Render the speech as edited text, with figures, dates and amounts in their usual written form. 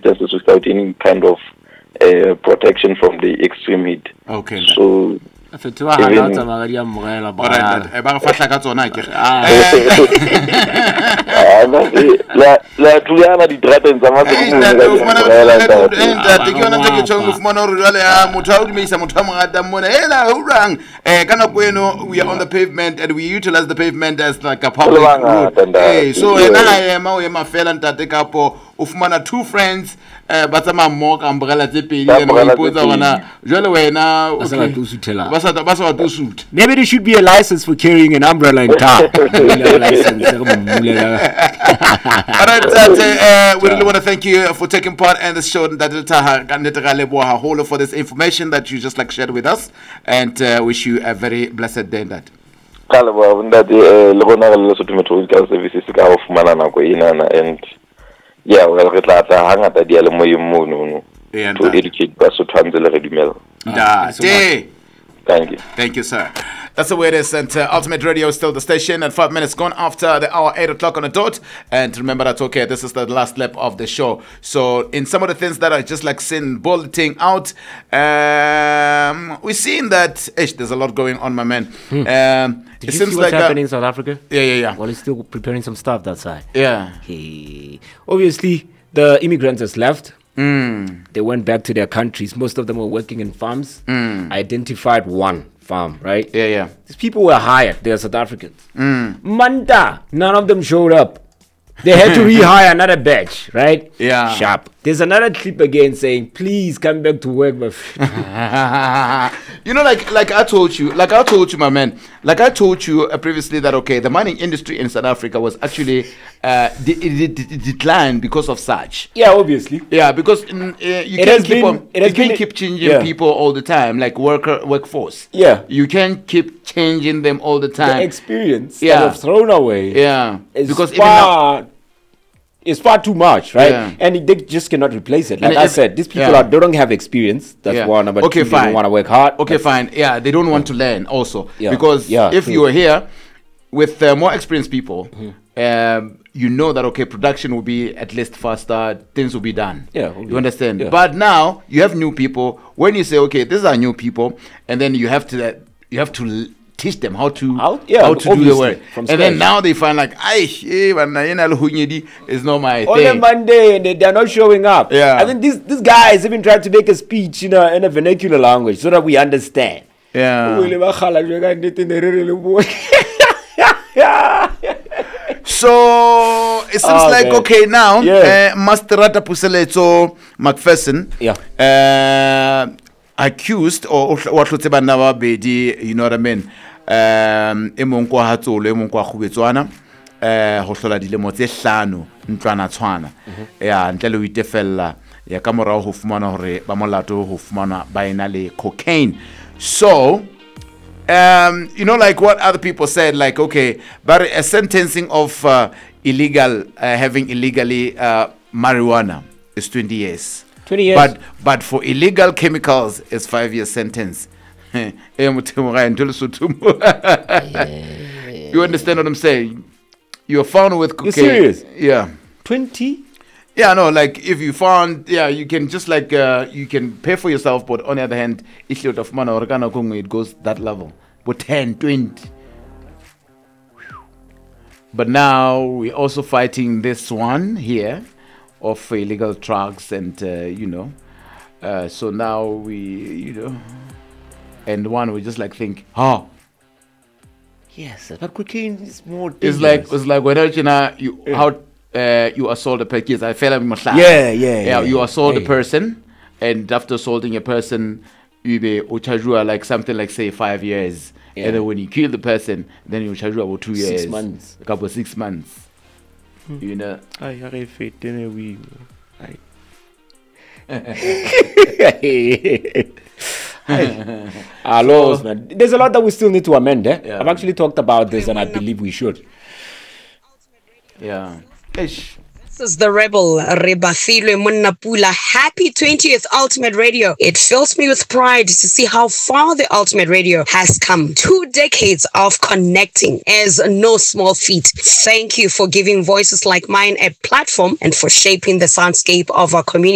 just without any kind of protection from the extreme heat. Okay. So we are on the pavement and we utilize the pavement as like a public road. So ufumana two friends ba tsama mock umbrella tse pedi le mo ipotsa bona jwale wena maybe there should be a license for carrying an umbrella in car. We really want to thank you for taking part in the show for this information that you just like shared with us, and wish you a very blessed day. That and yeah, well, to educate Thank you, sir. That's the way it is. And Ultimate Radio is still the station, and 5 minutes gone after the hour, 8 o'clock on the dot. And remember that, okay, this is the last lap of the show. So in some of the things that I just like seeing bulleting out, we're seeing that there's a lot going on, my man. Did you see what's happening in South Africa? Yeah. Well, he's still preparing some stuff that side. Yeah. Obviously, the immigrants has left. They went back to their countries. Most of them were working in farms. Identified one farm, right? Yeah. These people were hired. They are South Africans. Manda, none of them showed up. They had to rehire another batch, right? Yeah. Sharp. There's another clip again saying, please come back to work, my friend. like I told you, my man, like I told you previously that, okay, the mining industry in South Africa was actually declined because of such. Yeah, obviously. Yeah, because you can't keep changing people all the time, like workforce. Yeah. You can't keep changing them all the time. The experience that was thrown away. Yeah. Because it's far too much, right? Yeah. And they just cannot replace it. Like I said, these people they don't have experience. That's one. Number two, they don't want to work hard. Okay, fine. Yeah, they don't want to learn also. Yeah. Because if you are here with more experienced people, you know that, okay, production will be at least faster, things will be done. Yeah. You understand? Yeah. But now you have new people. When you say, okay, these are new people, and then you have to teach them how to do the work, and then now they find like, it's not my thing. On Monday, they're not showing up. Yeah, I think this guy is even trying to make a speech in a vernacular language so that we understand. Yeah. So it seems okay now. Masterata Puseletso McPherson. Accused or what you know what I mean? Emong kwa hatsolo emong kwa khubetswana ho hlola dilemo tse 5 ntlwana tshwana ntle le ho itefella ya ka morao ho fumana hore ba molato ho fumana ba ena le cocaine. So like what other people said, like, okay, but a sentencing of having illegally marijuana is 20 years. 20 years. But for illegal chemicals, it's 5-year sentence. You understand what I'm saying? You're found with cocaine. You're serious? Yeah. 20? Yeah, no, like if you found, you can just like, you can pay for yourself, but on the other hand, it goes that level. But 10, 20. But now we're also fighting this one here of illegal drugs and so now we and one we just like think yes, but cocaine is more dangerous. It's like when you assault a person. I feel like you assault a person, and after assaulting a person you be uchajua like something like say 5 years, and then when you kill the person then you uchajua about 2 years, 6 months, a couple of 6 months. You know, our laws, man. There's a lot that we still need to amend. I've actually talked about this, and I believe we should. Yeah. This is the rebel Rebafilwe Munnapula. Happy 20th Ultimate Radio. It fills me with pride to see how far the Ultimate Radio has come. 2 decades of connecting is no small feat. Thank you for giving voices like mine a platform and for shaping the soundscape of our community.